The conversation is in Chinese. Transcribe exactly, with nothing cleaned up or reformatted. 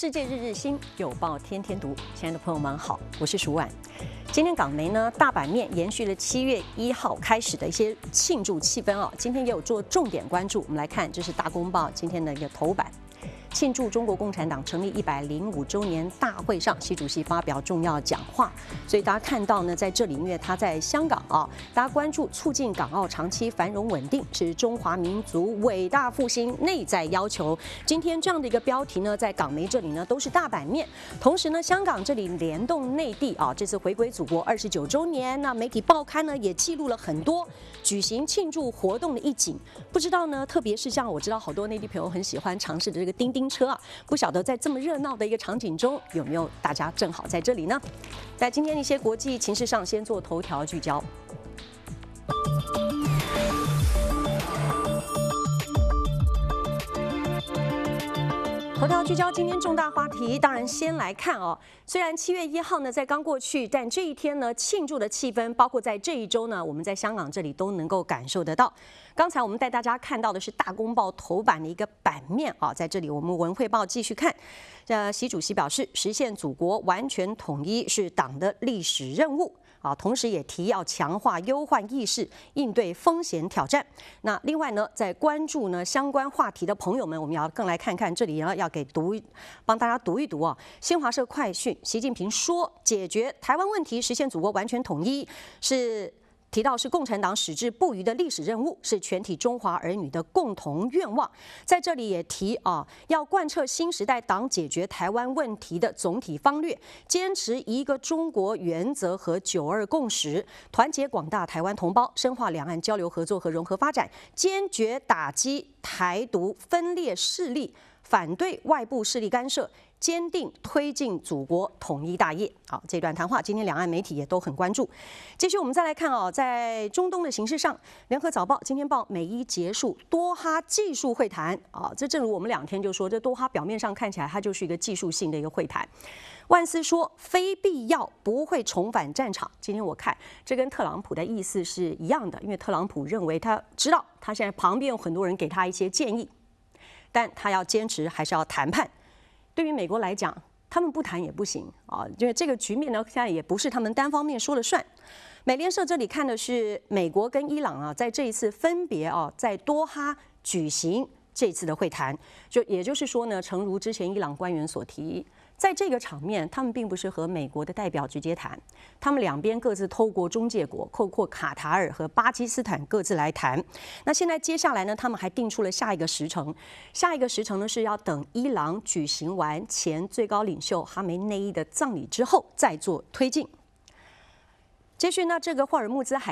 世界日日新，有报天天读。亲爱的朋友们好，我是舒婉。今天港媒呢大版面延续了七月一号开始的一些庆祝气氛啊，今天也有做重点关注。我们来看，这是大公报今天的一个头版。庆祝中国共产党成立一百零五周年大会上，习主席发表重要讲话。所以大家看到呢，在这里，因为他在香港啊，大家关注促进港澳长期繁荣稳定是中华民族伟大复兴内在要求。今天这样的一个标题呢，在港媒这里呢都是大版面。同时呢，香港这里联动内地啊，这次回归祖国二十九周年，那媒体报刊呢也记录了很多举行庆祝活动的一景。不知道呢，特别是像我知道好多内地朋友很喜欢尝试的这个叮叮车啊，不晓得在这么热闹的一个场景中，有没有大家正好在这里呢？在今天一些国际情势上，先做头条聚焦。头条聚焦今天重大话题，当然先来看哦。虽然七月一号呢在刚过去，但这一天呢庆祝的气氛，包括在这一周呢，我们在香港这里都能够感受得到。刚才我们带大家看到的是大公报头版的一个版面啊，在这里我们文汇报继续看。呃，习主席表示，实现祖国完全统一是党的历史任务。啊，同时也提要强化忧患意识，应对风险挑战。那另外呢，在关注呢相关话题的朋友们，我们要更来看看这里呢，要给读帮大家读一读啊。新华社快讯，习近平说，解决台湾问题，实现祖国完全统一是。提到是共产党矢志不渝的历史任务，是全体中华儿女的共同愿望。在这里也提啊，要贯彻新时代党解决台湾问题的总体方略，坚持一个中国原则和九二共识，团结广大台湾同胞，深化两岸交流合作和融合发展，坚决打击台独分裂势力，反对外部势力干涉。坚定推进祖国统一大业。好，这段谈话，今天两岸媒体也都很关注。继续，我们再来看哦，在中东的形势上，《联合早报》今天报美伊结束多哈技术会谈啊，这正如我们两天就说，这多哈表面上看起来它就是一个技术性的一个会谈。万斯说，非必要不会重返战场。今天我看这跟特朗普的意思是一样的，因为特朗普认为他知道他现在旁边有很多人给他一些建议，但他要坚持还是要谈判。对于美国来讲，他们不谈也不行啊，因为这个局面呢，现在也不是他们单方面说了算。美联社这里看的是美国跟伊朗啊，在这一次分别啊，在多哈举行这次的会谈，就也就是说呢，诚如之前伊朗官员所提。在这个场面，他们并不是和美国的代表直接谈，他们两边各自透过中介国，包括卡塔尔和巴基斯坦各自来谈。那现在接下来呢，他们还定出了下一个时程，下一个时程呢是要等伊朗举行完前最高领袖哈梅内伊的葬礼之后再做推进。接续呢，这个霍尔木兹海